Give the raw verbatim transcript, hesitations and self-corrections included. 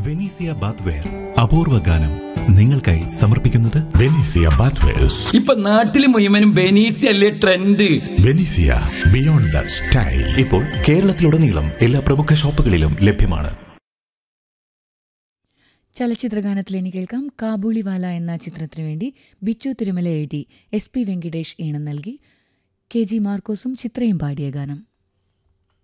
Venezia bathware അപൂർവ ഗാനം നിങ്ങൾക്കായി സമർപ്പിക്കുന്നത് ബെനീസിയ ബാത്ത്വെയർസ്. ഇപ്പൊ നാട്ടില് മുഴുവനും ബെനീസിയ അല്ലേ ട്രെൻഡ്. ബെനീസിയ ബിയോണ്ട് ദ സ്റ്റൈൽ ഇപ്പോൾ കേരളത്തിലുടനീളം എല്ലാ പ്രമുഖ ഷോപ്പുകളിലും ലഭ്യമാണ്. ചലച്ചിത്രഗാനത്തിൽ ഇനി കേൾക്കാം കാബൂളിവാല എന്ന ചിത്രത്തിനു വേണ്ടി ബിച്ചു തിരുമല എഴുതി എസ് പി വെങ്കിടേഷ് ഈണം നൽകി കെ ജി മാർക്കോസും ചിത്രയും പാടിയ ഗാനം.